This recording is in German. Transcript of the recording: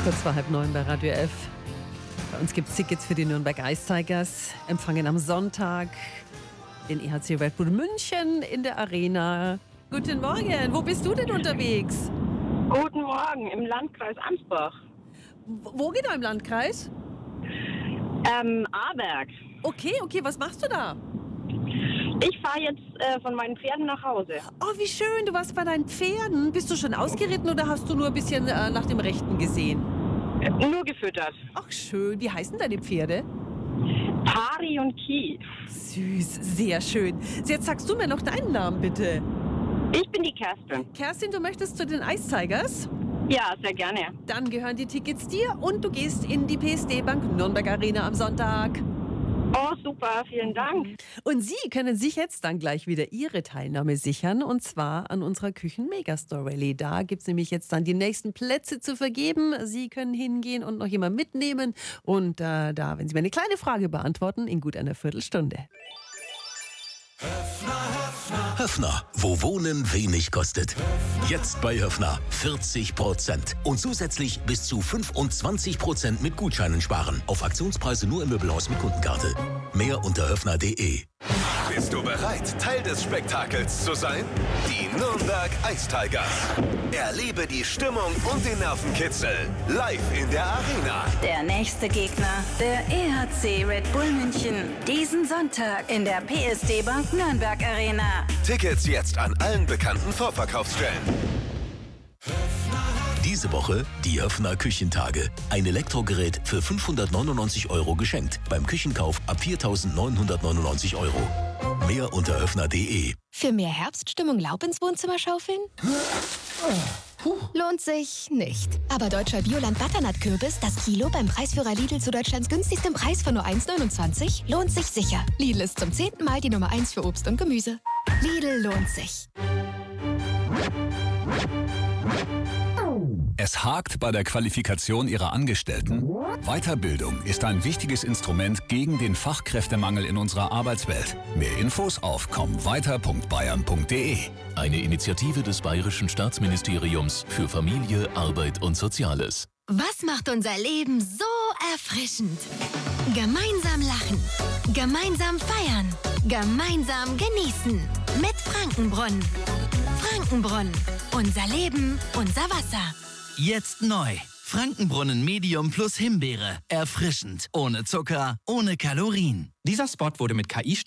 Kurz vor 8:30 bei Radio F. Bei uns gibt es Tickets für die Nürnberg Ice Tigers. Empfangen am Sonntag den EHC Red Bull München in der Arena. Guten Morgen, wo bist du denn unterwegs? Guten Morgen, im Landkreis Ansbach. Wo genau im Landkreis? Aberg. Okay, was machst du da? Ich fahre jetzt von meinen Pferden nach Hause. Oh, wie schön, du warst bei deinen Pferden. Bist du schon ausgeritten oder hast du nur ein bisschen nach dem Rechten gesehen? Nur gefüttert. Ach schön, wie heißen deine Pferde? Pari und Ki. Süß, sehr schön. Jetzt sagst du mir noch deinen Namen bitte. Ich bin die Kerstin. Kerstin, du möchtest zu den Ice Tigers? Ja, sehr gerne. Dann gehören die Tickets dir und du gehst in die PSD Bank Nürnberg Arena am Sonntag. Oh, super, vielen Dank. Und Sie können sich jetzt dann gleich wieder Ihre Teilnahme sichern, und zwar an unserer Küchen-Megastore Rallye. Da gibt es nämlich jetzt dann die nächsten Plätze zu vergeben. Sie können hingehen und noch jemanden mitnehmen. Und wenn Sie mir eine kleine Frage beantworten, in gut einer Viertelstunde. Höffner, wo Wohnen wenig kostet. Jetzt bei Höffner 40% und zusätzlich bis zu 25% mit Gutscheinen sparen. Auf Aktionspreise nur im Möbelhaus mit Kundenkarte. Mehr unter höffner.de. Bist du bereit, Teil des Spektakels zu sein? Die Nürnberg Ice Tigers. Erlebe die Stimmung und den Nervenkitzel live in der Arena. Der nächste Gegner, der EHC Red Bull München. Diesen Sonntag in der PSD Bank Nürnberg Arena. Tickets jetzt an allen bekannten Vorverkaufsstellen. Diese Woche die Höffner Küchentage. Ein Elektrogerät für 599 € geschenkt. Beim Küchenkauf ab 4.999 €. Mehr unter höffner.de. Für mehr Herbststimmung Laub ins Wohnzimmer schaufeln? Lohnt sich nicht. Aber deutscher Bioland-Butternut-Kürbis, das Kilo beim Preisführer Lidl zu Deutschlands günstigstem Preis von nur 1,29, lohnt sich sicher. Lidl ist zum 10. Mal die Nummer 1 für Obst und Gemüse. Lidl lohnt sich. Es hakt bei der Qualifikation ihrer Angestellten? Weiterbildung ist ein wichtiges Instrument gegen den Fachkräftemangel in unserer Arbeitswelt. Mehr Infos auf kommweiter.bayern.de. Eine Initiative des Bayerischen Staatsministeriums für Familie, Arbeit und Soziales. Was macht unser Leben so erfrischend? Gemeinsam lachen, gemeinsam feiern, gemeinsam genießen. Mit Frankenbrunnen. Frankenbrunnen. Unser Leben, unser Wasser. Jetzt neu. Frankenbrunnen Medium plus Himbeere. Erfrischend. Ohne Zucker, ohne Kalorien. Dieser Spot wurde mit KI